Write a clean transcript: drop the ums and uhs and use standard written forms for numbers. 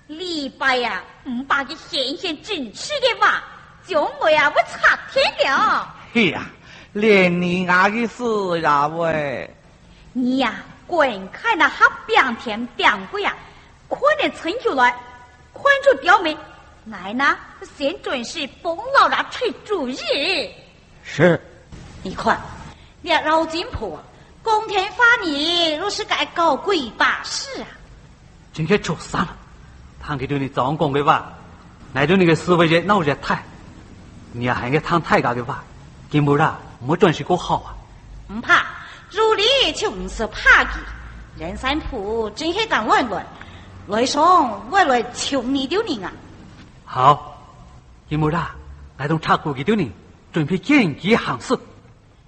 礼拜呀，把个闲闲正吃的话，叫我呀，我查天了。 嘿呀，连你阿的事呀喂！ 你呀，滚开那好两天两个呀，可能撑出来，看出表妹，来呢，先准是帮老大出主意。 是， 你看，你老金婆，公天发你若是该搞鬼把事啊！ 今天初三了，他给对你早讲的话，来对你个思维热闹热太，你也还个谈太家的话，根本啦，没准是个好啊。 唔怕，如你就唔是怕的，人山铺真是敢乱乱，来上我来求你丢你啊！ 好，根本啦，来同查过给对你准备见机行事。